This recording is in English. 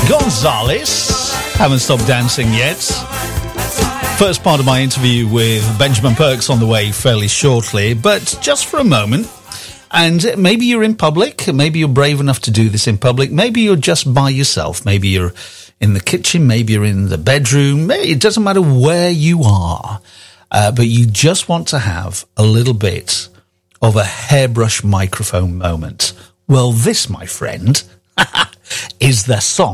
Gonzalez. Haven't stopped dancing yet. First part of my interview with Benjamin Perks on the way fairly shortly, but just for a moment. And maybe you're in public, maybe you're brave enough to do this in public, maybe you're just by yourself, maybe you're in the kitchen, maybe you're in the bedroom, maybe it doesn't matter where you are, but you just want to have a little bit of a hairbrush microphone moment. Well, this, my friend, is the song